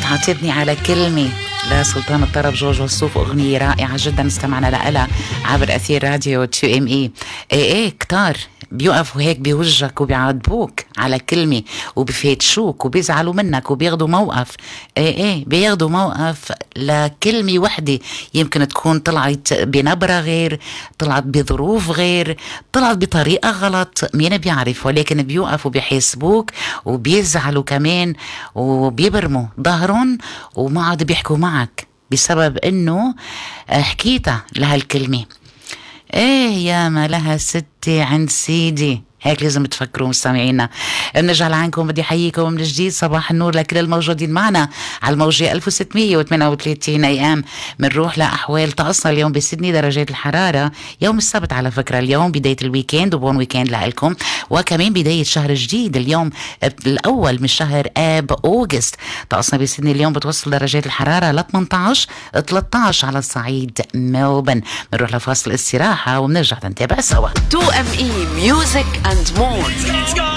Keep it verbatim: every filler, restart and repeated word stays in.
تعاتبني على كلمة لسلطان الطرب جورج وسوف، أغنية رائعة جدا استمعنا لها عبر أثير راديو تو ام اي. ايه ايه كتار بيوقفوا هيك بوجهك وبيعاتبوك على كلمة وبيفتشوك وبيزعلوا منك وبياخدوا موقف. ايه ايه بياخدوا موقف لكلمة وحدة يمكن تكون طلعت بنبرة غير، طلعت بظروف غير، طلعت بطريقة غلط، مين بيعرف، ولكن بيوقفوا بيحاسبوك وبيزعلوا كمان وبيبرموا ظهرهم وما عاد بيحكوا معك بسبب انه حكيتها لهالكلمة. ايه يا ما لها ستي عند سيدي، هيك لازم تفكروا مستمعينا. بنرجع لعنكم، بدي احييكم من جديد، صباح النور لكل الموجودين معنا على الموجة ألف وستمية وثمانية وثلاثين اي ام. بنروح لاحوال طقسنا اليوم بسيدني. درجات الحراره يوم السبت على فكره، اليوم بدايه الويكند وبون ويكند لكم، وكمان بدايه شهر جديد اليوم الاول من شهر اب اوغست. طقسنا بسيدني اليوم بتوصل درجات الحراره ل ثمانية عشر ثلاثة عشر على الصعيد ملبن. بنروح لفاصل استراحه وبنرجع نتابع سوا. تو ام اي Music and More.